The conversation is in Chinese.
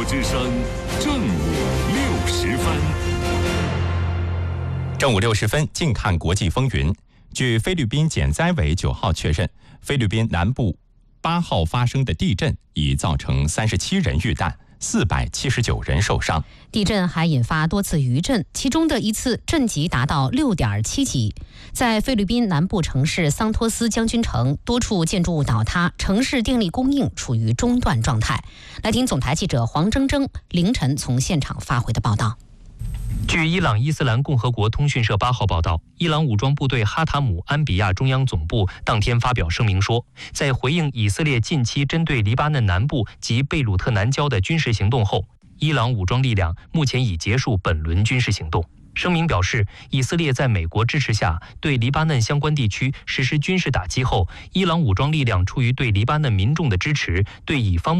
之声正午60分。 正午60分，近看国际风云。据菲律宾减灾委9号确认，菲律宾南部8号发生的地震已造成37人遇难，479人受伤。 地震还引发多次余震，其中的一次震级达到6.7级。在菲律宾南部城市桑托斯将军城，多处建筑物倒塌，城市电力供应处于中断状态。来听总台记者黄铮铮凌晨从现场发回的报道。 据伊朗伊斯兰共和国通讯社8号报道，伊朗武装部队哈塔姆安比亚中央总部当天发表声明说，在回应以色列近期针对黎巴嫩南部及贝鲁特南郊的军事行动后，伊朗武装力量目前已结束本轮军事行动。声明表示，以色列在美国支持下对黎巴嫩相关地区实施军事打击后，伊朗武装力量出于对黎巴嫩民众的支持，对以方